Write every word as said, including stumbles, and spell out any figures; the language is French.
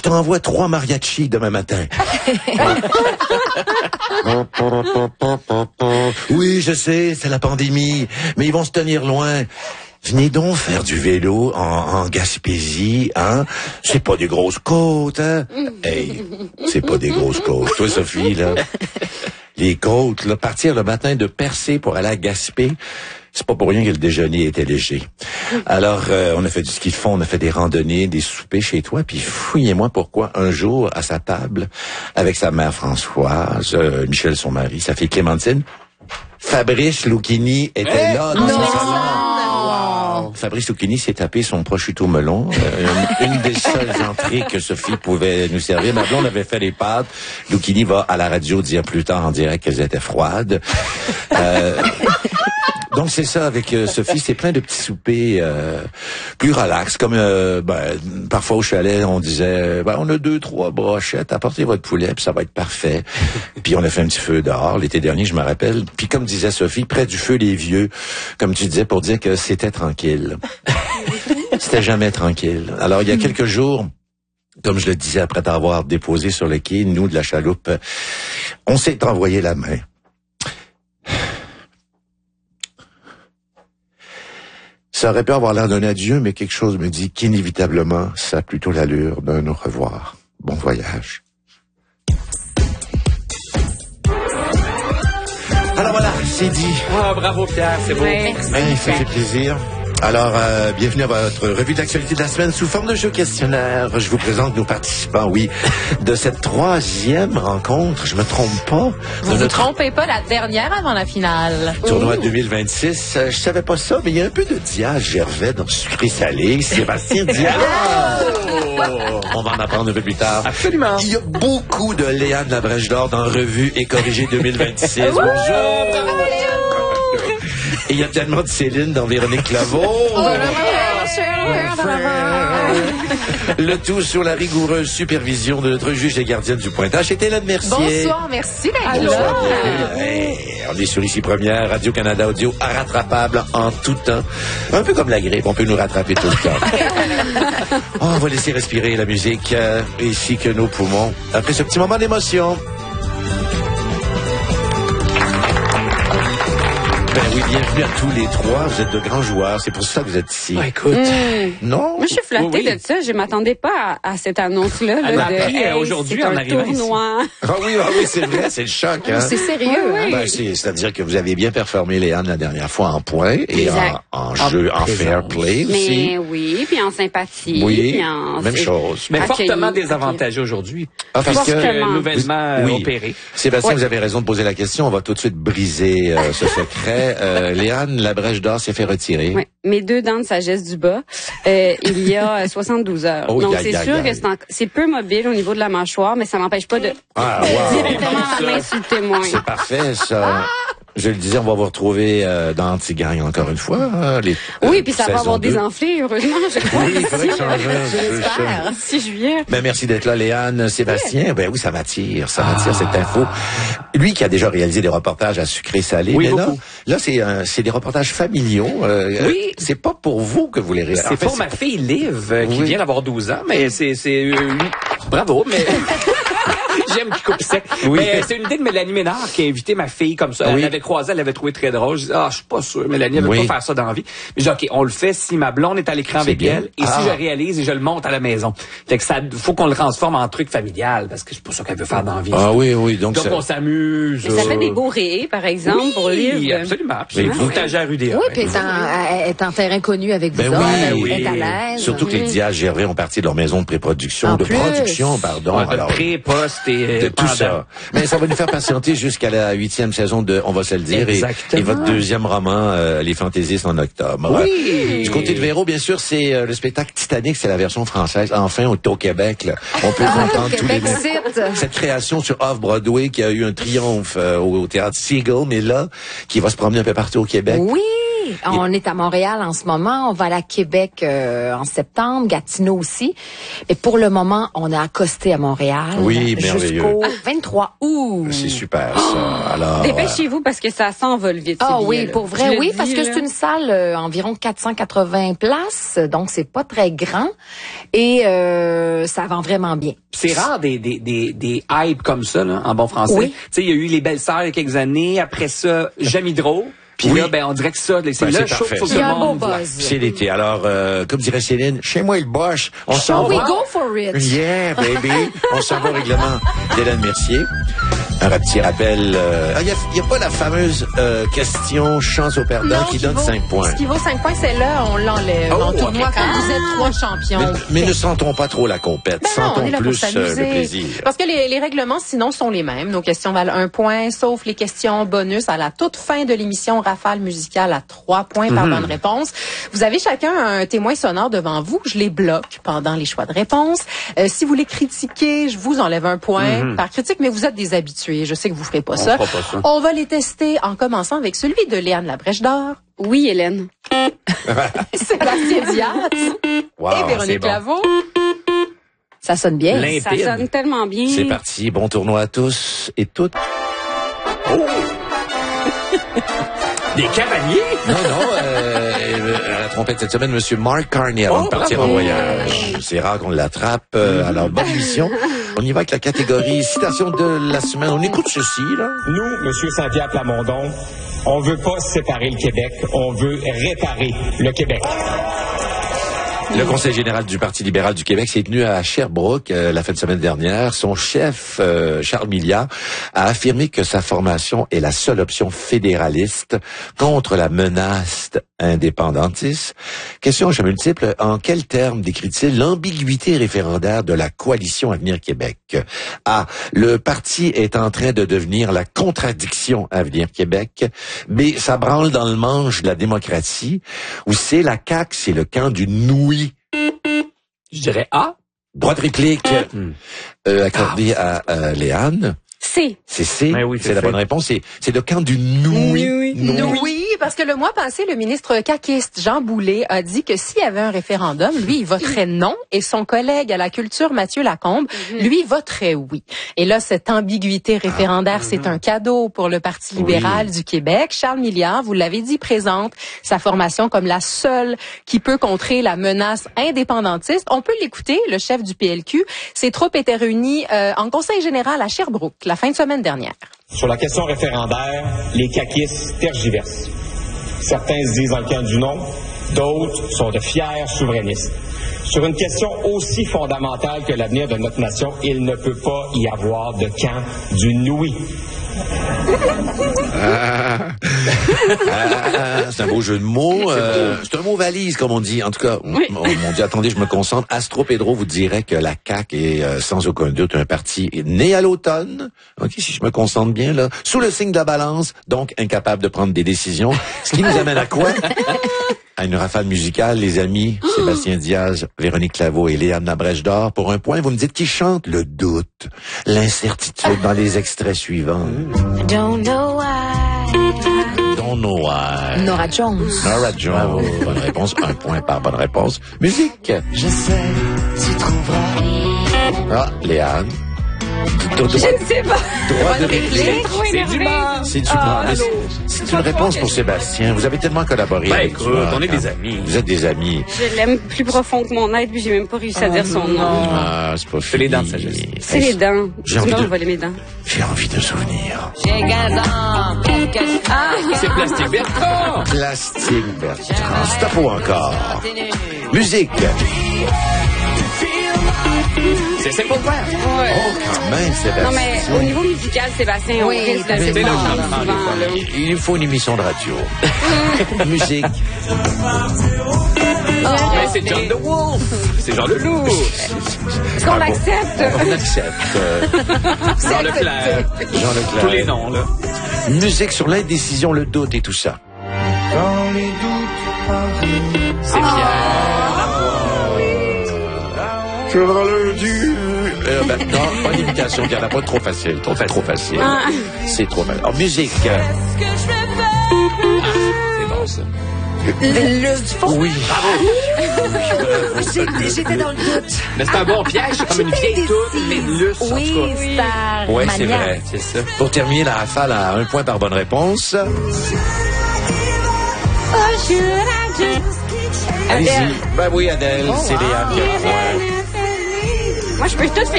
t'envoie trois mariachis demain matin. Oui, je sais, c'est la pandémie, mais ils vont se tenir loin. Venez donc faire du vélo en, en Gaspésie, hein? C'est pas des grosses côtes, hein? Hey, c'est pas des grosses côtes. Toi, Sophie, là, les côtes, là, partir le matin de Percé pour aller à Gaspé, c'est pas pour rien que le déjeuner était léger. Alors, euh, on a fait du ski de fond, on a fait des randonnées, des soupers chez toi, puis fouillez-moi pourquoi un jour, à sa table, avec sa mère Françoise, euh, Michel son mari, sa fille Clémentine, Fabrice Lucchini était hey, là dans son salon. Fabrice Lucchini s'est tapé son prosciutto melon, euh, une, une des seules entrées que Sophie pouvait nous servir. Ma blonde avait fait les pâtes. Lucchini va à la radio dire plus tard en direct qu'elles étaient froides. Euh, donc c'est ça avec euh, Sophie, c'est plein de petits soupers euh, plus relax, comme euh, ben, parfois au chalet on disait ben, on a deux trois brochettes, apportez votre poulet puis ça va être parfait. Puis on a fait un petit feu dehors l'été dernier, je me rappelle. Puis comme disait Sophie, près du feu les vieux, comme tu disais, pour dire que c'était tranquille. C'était jamais tranquille. Alors il y a quelques jours, comme je le disais après t'avoir déposé sur le quai, nous de la chaloupe, on s'est envoyé la main. Ça aurait pu avoir l'air d'un adieu, mais quelque chose me dit qu'inévitablement, ça a plutôt l'allure d'un au revoir. Bon voyage. Alors voilà, c'est dit. Ah, bravo Pierre, c'est beau. Ouais, Hey, ça fait plaisir. Alors, euh, bienvenue à votre revue d'actualité de la semaine sous forme de jeu questionnaire. Je vous présente nos participants, oui, de cette troisième rencontre. Je me trompe pas. Vous ne vous trompez pas, la dernière avant la finale. Tournoi deux mille vingt-six. Euh, je savais pas ça, mais il y a un peu de Dia Gervais dans Sucré Salé. Sébastien Dia. Oh, on va en apprendre un peu plus tard. Absolument. Il y a beaucoup de Léane Labrèche d'Or dans Revue et Corrigée deux mille vingt-six. Bonjour. Et il y a tellement de Céline dans Véronique Claveau. Le tout sous la rigoureuse supervision de notre juge et gardienne du pointage, c'est Hélène Mercier. Bonsoir, merci d'être Bonsoir. là. Hey, on est sur Ici Première, Radio-Canada Audio, rattrapable en tout temps. Un peu comme la grippe, on peut nous rattraper tout le temps. Oh, on va laisser respirer la musique, euh, ainsi que nos poumons. Après ce petit moment d'émotion. Ben oui, bienvenue à tous les trois. Vous êtes de grands joueurs. C'est pour ça que vous êtes ici. Ouais, écoute. Mmh. Non? Moi, je suis flattée oui, oui. de ça. Je m'attendais pas à, à cette annonce-là. Là, Elle m'a de, appris, hey, aujourd'hui, c'est en un arrivant tournoi. Ah oui, ah oui, c'est vrai, c'est le choc. Hein? C'est sérieux. Oui, oui. Ben, c'est, c'est-à-dire que vous avez bien performé, Léane, la dernière fois en points et Exact. en, en jeu, en fair play aussi. Mais oui, puis en sympathie. Oui, puis en, même c'est- chose. Mais Accueilli, fortement accueilli. désavantagé aujourd'hui. Ah, parce que, Fortement. Euh, nouvellement euh, Oui. opéré. Sébastien, Ouais. vous avez raison de poser la question. On va tout de suite briser euh, ce secret. Euh, Léane Labrèche d'Or s'est fait retirer. Ouais. Mes deux dents de sagesse du bas, euh, il y a soixante-douze heures. Oh, Donc, ya, c'est ya, sûr ya. que c'est, en- c'est peu mobile au niveau de la mâchoire, mais ça n'empêche pas de Ah, wow. directement la main sur le témoin. C'est parfait, ça. Je le disais, on va vous retrouver euh, dans Antigang encore une fois. Hein, les, Oui, euh, puis ça va saison avoir deux. désenflé, heureusement, je crois. Oui, il faudrait que ça change un Je peu ça. l'espère. six juillet. Ben, merci d'être là, Léane. Sébastien, ben oui, ça m'attire, ça m'attire cette info. Lui qui a déjà réalisé des reportages à Sucré-Salé, Oui, mais là, beaucoup. là c'est euh, c'est des reportages familiaux. Euh, Oui. euh, c'est pas pour vous que vous les réalisez. C'est pour ma fille Liv, euh, qui Oui. vient d'avoir douze ans, mais c'est... c'est euh, lui- Bravo, mais... J'aime qu'il coupe sec. Oui. Mais euh, c'est une idée de Mélanie Ménard qui a invité ma fille comme ça. Elle Oui. l'avait croisée, elle l'avait trouvé très drôle. Je dis, ah, je suis pas sûr. Mélanie, elle veut Oui. pas faire ça dans la vie. Mais j'ai dit, OK, on le fait si ma blonde est à l'écran C'est avec bien. elle et Ah. si je réalise et je le monte à la maison. Fait que ça, faut qu'on le transforme en truc familial parce que c'est pas ça qu'elle veut faire dans la vie. Ah oui, oui, donc, Donc, ça- on s'amuse. Et ça euh, fait des beaux raies, par exemple, oui, pour lire. absolument. absolument. Oui, vous- Partager à Rudéa. Oui, puis elle est en- elle est en terrain connu avec vous Ben autres. oui, Elle est à oui. l'aise. surtout que les Dia Gervais ont parti de leur maison de pré-production, En de plus. production, pardon. Ouais, de Alors, pré, poste et de euh, tout pendant. ça. Mais ça va nous faire patienter jusqu'à la huitième saison de On va se le dire. Et, Exactement. et votre deuxième roman, euh, Les Fantaisistes en octobre. Oui. Du côté de Véro, bien sûr, c'est euh, le spectacle Titanic, c'est la version française. Enfin, au, au Québec, là, on peut Ah, comprendre au tous les Québec, mots. site. Cette création sur Off-Broadway qui a eu un triomphe euh, au, au théâtre Seagull, mais là, qui va se promener un peu partout au Québec. Oui. on est à Montréal en ce moment. On va aller à Québec euh, en septembre, Gatineau aussi. Mais pour le moment, on a accosté à Montréal. Oui, merveilleux. Jusqu'au vingt-trois août. C'est super, ça. Alors, Dépêchez-vous parce que ça s'envole vite. Ah ces oui, billets-là. pour Je vrai, le oui, dis, parce que là. c'est une salle euh, environ quatre cent quatre-vingts places, donc c'est pas très grand et euh, ça vend vraiment bien. C'est rare des, des, des, des hypes comme ça, là, en bon français. Oui. Tu sais, il y a eu les Belles-Sœurs il y a quelques années. Après ça, Jamidro. Puis Oui. là, ben, on dirait que ça, c'est Ben, là, c'est chaud, parfait, faut que ça. Il y le a un beau monde voit. buzz. c'est l'été. Alors, euh, comme dirait Céline, chez moi, il boche. On s'en Shall we va. go for it? Yeah, baby. On s'en va au règlement d'Hélène Mercier. Un petit rappel. Euh, il n'y a, a pas la fameuse euh, question chance au perdant Non, qui donne vaut- cinq points. Ce qui vaut cinq points, c'est là, on l'enlève. Oh, en tournoi, ok. quand vous êtes trois champions. Mais, mais ne sentons pas trop la compète. Ben non, on Sentons est là pour plus euh, s'amuser. le plaisir. Parce que les, les règlements, sinon, sont les mêmes. Nos questions valent un point, sauf les questions bonus à la toute fin de l'émission Rafale musicale à trois points par bonne réponse. Vous avez chacun un témoin sonore devant vous. Je les bloque pendant les choix de réponse. Euh, si vous les critiquez, je vous enlève un point par critique, mais vous êtes des habitués. Je sais que vous ferez pas On ça. fera pas ça. On va les tester en commençant avec celui de Léane Labrèche d'Or, Oui, Hélène. Sébastien Diaz Wow, et c'est Véronique bon. Laveau. Ça sonne bien. Limpide. Ça sonne tellement bien. C'est parti. Bon tournoi à tous et toutes. Des cavaliers? Non, non, euh, euh, à la trompette cette semaine, Monsieur Mark Carney avant Oh, de partir bravo. en voyage. C'est rare qu'on l'attrape. Euh, alors, bonne mission. On y va avec la catégorie citation de la semaine. On écoute ceci, là. Nous, Monsieur Saint-Pierre Plamondon, on veut pas séparer le Québec, on veut réparer le Québec. Le Conseil général du Parti libéral du Québec s'est tenu à Sherbrooke euh, la fin de semaine dernière. Son chef, euh, Charles Milliard, a affirmé que sa formation est la seule option fédéraliste contre la menace indépendantiste. Question à multiple. En quels termes décrit-il l'ambiguïté référendaire de la coalition Avenir Québec? A. Le parti est en train de devenir la contradiction Avenir Québec. B. Ça branle dans le manche de la démocratie. Ou C. La C A Q, c'est le camp du nouilles. Je dirais A. Droit de réplique euh, accordé à, à Léane. C. C'est C. Ben oui, c'est c'est la fait. bonne réponse. C'est, c'est le camp du nouilles. Oui, Nouilles. Oui, parce que le mois passé, le ministre caquiste Jean Boulet a dit que s'il y avait un référendum, lui, il voterait non, et son collègue à la culture, Mathieu Lacombe, lui, voterait oui. Et là, cette ambiguïté référendaire, c'est un cadeau pour le Parti libéral Oui. du Québec. Charles Milliard, vous l'avez dit, présente sa formation comme la seule qui peut contrer la menace indépendantiste. On peut l'écouter, le chef du P L Q. Ses troupes étaient réunies euh, en conseil général à Sherbrooke la fin de semaine dernière. Sur la question référendaire, les caquistes tergiversent. Certains se disent dans le camp du non, d'autres sont de fiers souverainistes. Sur une question aussi fondamentale que l'avenir de notre nation, il ne peut pas y avoir de camp du nouilles. Ah, ah, c'est un beau jeu de mots. Euh, c'est un mot valise, comme on dit. En tout cas, on, on dit, attendez, je me concentre. Astro Pedro vous dirait que la C A Q est euh, sans aucun doute un parti né à l'automne. Ok, si je me concentre bien, là. Sous le signe de la balance, donc incapable de prendre des décisions. Ce qui nous amène à quoi? À une rafale musicale, les amis, Sébastien Diaz, Véronique Laveau et Léane Labrèche d'Or. Pour un point, vous me dites qui chante le doute, l'incertitude dans les extraits suivants. Don't know why. Don't know why. Nora Jones. Nora Jones. Bonne réponse. Un point par bonne réponse. Musique. Je sais, tu trouveras. Ah, Léane. Je ne sais pas. Droit de réplique. Trop C'est énervée. du bar. C'est du Ah, mais c'est- allô. c'est une réponse pour Sébastien. Vous avez tellement collaboré. Ben, avec écoute, Dumas, on est hein. des amis. Vous êtes des amis. Je l'aime plus profond que mon être, puis j'ai même pas réussi à dire son nom. Ah, c'est pas C'est les fini. dents de sagesse. C'est les dents. J'ai envie Dis-moi, de- on voler mes dents. J'ai envie de souvenir. C'est Plastique Bertrand. Plastique Bertrand. Stop ou encore. Musique. C'est Simple Plan. Ouais. Oh, quand même, Sébastien. Non, mais au niveau musical, Sébastien, on Oui, risque de c'est le bon. voir souvent, là. Il il faut une émission de radio. Musique. Mais c'est John the Wolf. C'est Jean Leloup. Est-ce qu'on l'accepte? On accepte. euh, Jean Leclerc. Jean Leclerc. Tous les noms, là. Musique sur l'indécision, le doute et tout ça. Quand les doutes arrivent. C'est Pierre. Je le dis. Euh, ben, non, pas d'imitation, il n'y en a pas trop facile. Trop, trop facile. Ah. C'est trop facile. Alors, musique. C'est bon, ça. Le faux. Oui. J'étais j'étais dans le doute. Mais c'est un bon piège, c'est comme une J'étais vieille toune, indécise. mais luce, en Oui, tout cas. c'est un Ouais, c'est maniaque. vrai. C'est ça. Pour terminer, la rafale à un point par bonne réponse. Allez-y. Ben oui, Adèle, c'est Léa qui a un point. Moi, je peux tout faire.